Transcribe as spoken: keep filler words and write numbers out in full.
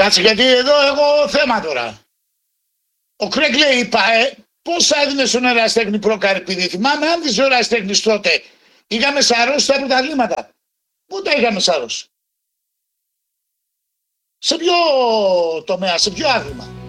Κάτσε, γιατί εδώ έχω θέμα τώρα. Ο Κρέγκ λέει, είπα, ε, πόσα έδινε στον Ερασιτέχνη Προκαρπίδη. Θυμάμαι, αν δεις ο Ερασιτέχνης τότε, είχαμε σαρώσει τα πρωταθλήματα. Πού τα είχαμε σαρώσει? Σε ποιο τομέα, σε ποιο άθλημα?